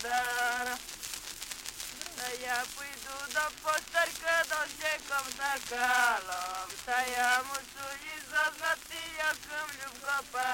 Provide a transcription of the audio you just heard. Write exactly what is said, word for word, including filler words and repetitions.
господар. Та я піду до постарка, до щеком накалом, та я мушу їй зазнати, яким любка